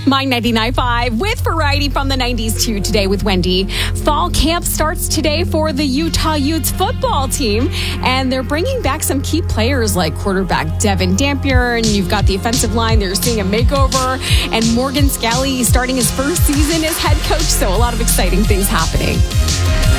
My 99.5 with variety from the 90s to today with Wendy. Fall camp starts today for the Utah Utes football team, and they're bringing back some key players like quarterback Devin Dampier, and you've got the offensive line. They're seeing a makeover, and Morgan Scalley starting his first season as head coach, so a lot of exciting things happening.